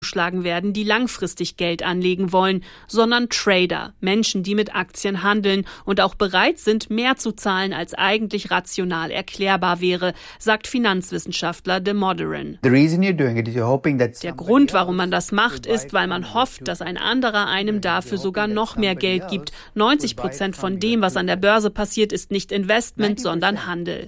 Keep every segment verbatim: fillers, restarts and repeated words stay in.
zuschlagen werden, die langfristig Geld anlegen wollen, sondern Trader, Menschen, die mit Aktien handeln und auch bereit sind, mehr zu zahlen, als eigentlich rational erklärbar wäre, sagt Finanzwissenschaftler De Modern. Der Grund, warum man das macht, ist, weil man hofft, dass ein anderer einem dafür sogar noch mehr Geld gibt. neunzig Prozent von dem, was an der Börse passiert, ist nicht Investment, sondern Handel.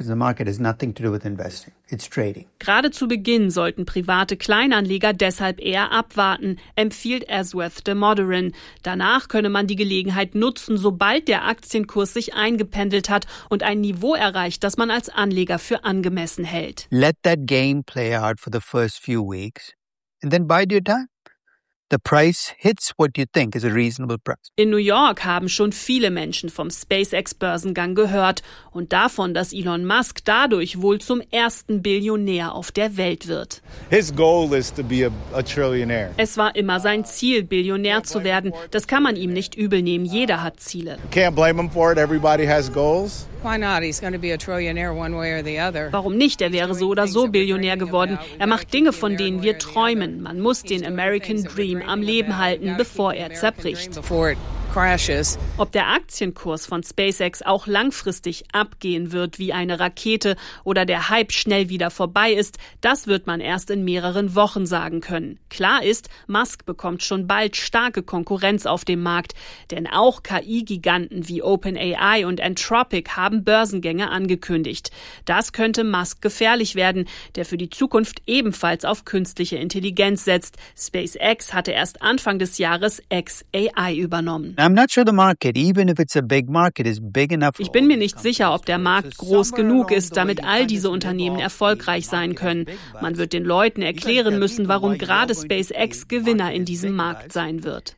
Gerade zu Beginn sollten private Kleinanleger deshalb eher abwarten, empfiehlt Aswath De Modern. Danach könne man die Gelegenheit nutzen, sobald der Aktienkurs sich eingependelt hat und ein Niveau erreicht, das man als Anleger für angemessen hält. Let that game play out for the first few weeks and then bide your time. The price hits what you think is a reasonable price. In New York haben schon viele Menschen vom SpaceX-Börsengang gehört und davon, dass Elon Musk dadurch wohl zum ersten Billionär auf der Welt wird. His goal is to be a, a trillionaire. Es war immer sein Ziel, Billionär zu werden. Das kann man ihm nicht übel nehmen. Jeder hat Ziele. Can't blame him for it. Everybody has goals. Why not? He's going to be a trillionaire one way or the other. Warum nicht? Er wäre so oder so Billionär geworden. Er macht Dinge, von denen wir träumen. Man muss den American Dream am Leben halten, bevor er zerbricht. Ob der Aktienkurs von SpaceX auch langfristig abgehen wird wie eine Rakete oder der Hype schnell wieder vorbei ist, das wird man erst in mehreren Wochen sagen können. Klar ist, Musk bekommt schon bald starke Konkurrenz auf dem Markt, denn auch K I-Giganten wie OpenAI und Anthropic haben Börsengänge angekündigt. Das könnte Musk gefährlich werden, der für die Zukunft ebenfalls auf künstliche Intelligenz setzt. SpaceX hatte erst Anfang des Jahres X A I übernommen. Ich bin mir nicht sicher, ob der Markt groß genug ist, damit all diese Unternehmen erfolgreich sein können. Man wird den Leuten erklären müssen, warum gerade SpaceX Gewinner in diesem Markt sein wird.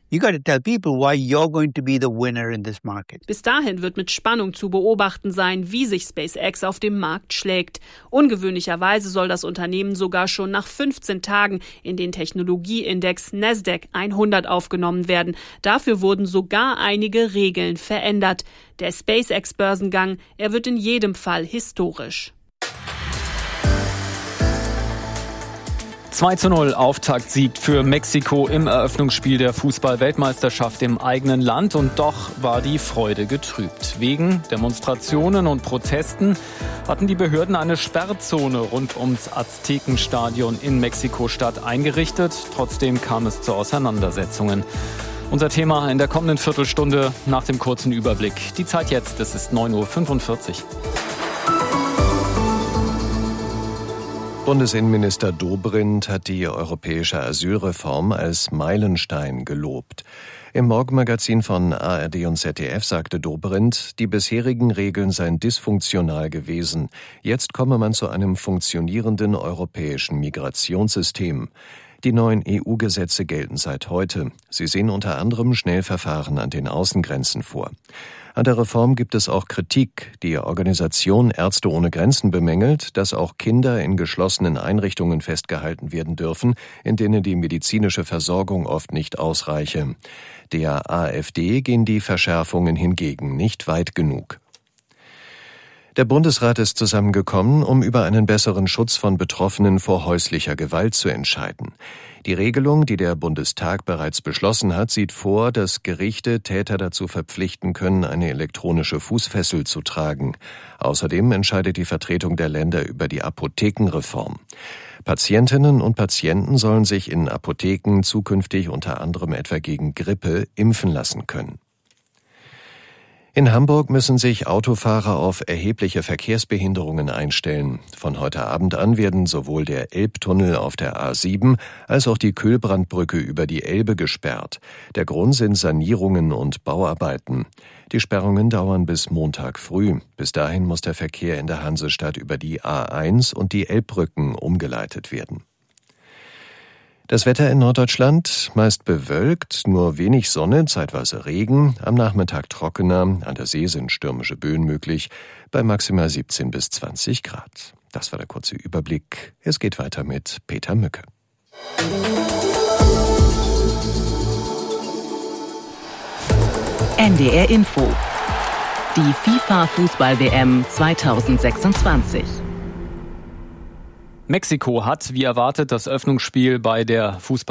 Bis dahin wird mit Spannung zu beobachten sein, wie sich SpaceX auf dem Markt schlägt. Ungewöhnlicherweise soll das Unternehmen sogar schon nach fünfzehn Tagen in den Technologieindex Nasdaq hundert aufgenommen werden. Dafür wurden sogar einige Regeln verändert. Der SpaceX-Börsengang, er wird in jedem Fall historisch. zwei zu null Auftaktsieg für Mexiko im Eröffnungsspiel der Fußball-Weltmeisterschaft im eigenen Land. Und doch war die Freude getrübt. Wegen Demonstrationen und Protesten hatten die Behörden eine Sperrzone rund ums Aztekenstadion in Mexiko-Stadt eingerichtet. Trotzdem kam es zu Auseinandersetzungen. Unser Thema in der kommenden Viertelstunde nach dem kurzen Überblick. Die Zeit jetzt, es ist neun Uhr fünfundvierzig. Bundesinnenminister Dobrindt hat die europäische Asylreform als Meilenstein gelobt. Im Morgenmagazin von A R D und Z D F sagte Dobrindt, die bisherigen Regeln seien dysfunktional gewesen. Jetzt komme man zu einem funktionierenden europäischen Migrationssystem. Die neuen E U-Gesetze gelten seit heute. Sie sehen unter anderem Schnellverfahren an den Außengrenzen vor. An der Reform gibt es auch Kritik. Die Organisation Ärzte ohne Grenzen bemängelt, dass auch Kinder in geschlossenen Einrichtungen festgehalten werden dürfen, in denen die medizinische Versorgung oft nicht ausreiche. Der AfD gehen die Verschärfungen hingegen nicht weit genug. Der Bundesrat ist zusammengekommen, um über einen besseren Schutz von Betroffenen vor häuslicher Gewalt zu entscheiden. Die Regelung, die der Bundestag bereits beschlossen hat, sieht vor, dass Gerichte Täter dazu verpflichten können, eine elektronische Fußfessel zu tragen. Außerdem entscheidet die Vertretung der Länder über die Apothekenreform. Patientinnen und Patienten sollen sich in Apotheken zukünftig unter anderem etwa gegen Grippe impfen lassen können. In Hamburg müssen sich Autofahrer auf erhebliche Verkehrsbehinderungen einstellen. Von heute Abend an werden sowohl der Elbtunnel auf der A sieben als auch die Kühlbrandbrücke über die Elbe gesperrt. Der Grund sind Sanierungen und Bauarbeiten. Die Sperrungen dauern bis Montag früh. Bis dahin muss der Verkehr in der Hansestadt über die A eins und die Elbbrücken umgeleitet werden. Das Wetter in Norddeutschland meist bewölkt, nur wenig Sonne, zeitweise Regen, am Nachmittag trockener, an der See sind stürmische Böen möglich, bei maximal siebzehn bis zwanzig Grad. Das war der kurze Überblick. Es geht weiter mit Peter Mücke. N D R Info. Die FIFA-Fußball-W M zweitausendsechsundzwanzig. Mexiko hat, wie erwartet, das Öffnungsspiel bei der Fußball